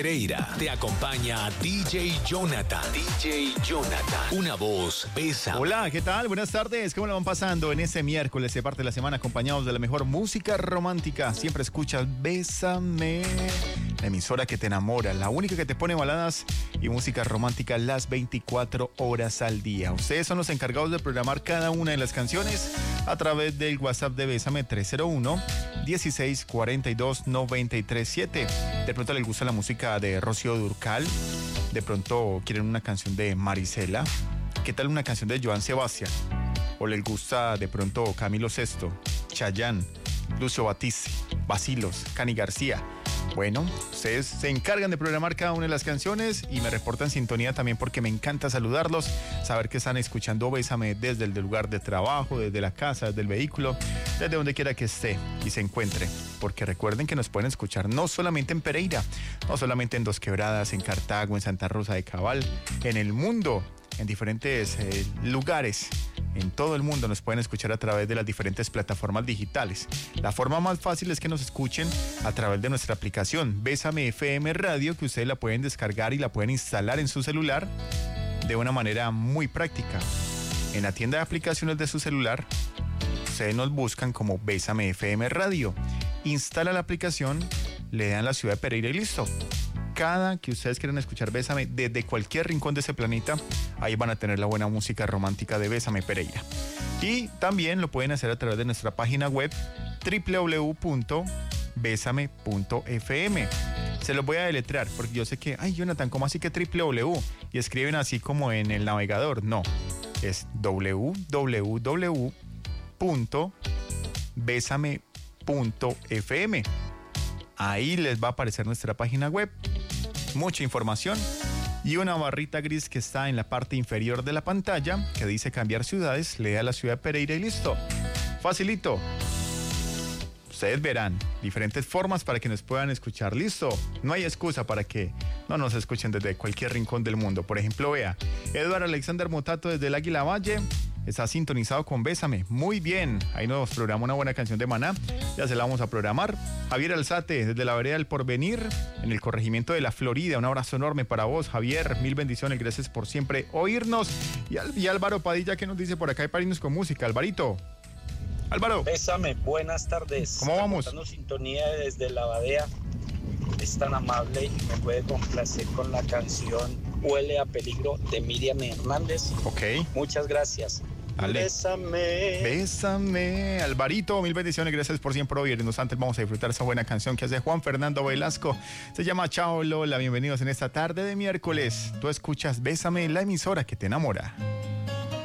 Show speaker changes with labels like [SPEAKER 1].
[SPEAKER 1] Pereira te acompaña DJ Jonathan. DJ Jonathan, una voz, besa.
[SPEAKER 2] Hola, ¿qué tal? Buenas tardes. ¿Cómo lo van pasando en este miércoles de parte de la semana acompañados de la mejor música romántica? Siempre escuchas Bésame, la emisora que te enamora, la única que te pone baladas y música romántica las 24 horas al día. Ustedes son los encargados de programar cada una de las canciones a través del WhatsApp de Bésame 301-1642-937. De pronto les gusta la música de Rocío Dúrcal, de pronto quieren una canción de Marisela, ¿qué tal una canción de Joan Sebastián? O les gusta de pronto Camilo Sesto, Chayanne, Lucio Batiste, Bacilos, Cani García. Bueno, ustedes se encargan de programar cada una de las canciones y me reportan sintonía también porque me encanta saludarlos, saber que están escuchando Bésame desde el lugar de trabajo, desde la casa, desde el vehículo, desde donde quiera que esté y se encuentre. Porque recuerden que nos pueden escuchar no solamente en Pereira, no solamente en Dos Quebradas, en Cartago, en Santa Rosa de Cabal, en el mundo, en diferentes lugares. En todo el mundo nos pueden escuchar a través de las diferentes plataformas digitales. La forma más fácil es que nos escuchen a través de nuestra aplicación Bésame FM Radio, que ustedes la pueden descargar y la pueden instalar en su celular de una manera muy práctica. En la tienda de aplicaciones de su celular, ustedes nos buscan como Bésame FM Radio. Instala la aplicación, le dan la ciudad de Pereira y listo. Cada que ustedes quieran escuchar Bésame desde cualquier rincón de ese planeta, ahí van a tener la buena música romántica de Bésame Pereira. Y también lo pueden hacer a través de nuestra página web www.besame.fm. Se los voy a deletrear porque yo sé que, ay Jonathan, ¿cómo así que www? Y escriben así como en el navegador. No, es www.besame.fm. Ahí les va a aparecer nuestra página web, mucha información y una barrita gris que está en la parte inferior de la pantalla que dice cambiar ciudades, le da la ciudad de Pereira y listo. Facilito. Ustedes verán diferentes formas para que nos puedan escuchar. Listo. No hay excusa para que no nos escuchen desde cualquier rincón del mundo. Por ejemplo, vea, Eduardo Alexander Motato desde el Águila Valle está sintonizado con Bésame. Muy bien. Ahí nos programa una buena canción de Maná. Ya se la vamos a programar. Javier Alzate desde la vereda del Porvenir, en el corregimiento de la Florida. Un abrazo enorme para vos, Javier. Mil bendiciones. Gracias por siempre oírnos. Y Álvaro Padilla, que nos dice por acá, y para irnos con música. Alvarito. Álvaro.
[SPEAKER 3] Bésame, buenas tardes.
[SPEAKER 2] ¿Cómo vamos?
[SPEAKER 3] Dando sintonía desde la Badea. Es tan amable y me puede complacer con la canción Huele a Peligro de Miriam Hernández.
[SPEAKER 2] Ok.
[SPEAKER 3] Muchas gracias.
[SPEAKER 2] Dale.
[SPEAKER 3] Bésame.
[SPEAKER 2] Bésame. Alvarito, mil bendiciones. Gracias por siempre oírnos. Antes vamos a disfrutar esa buena canción que hace Juan Fernando Velasco. Se llama Chao Lola. Bienvenidos en esta tarde de miércoles. Tú escuchas Bésame, la emisora que te enamora.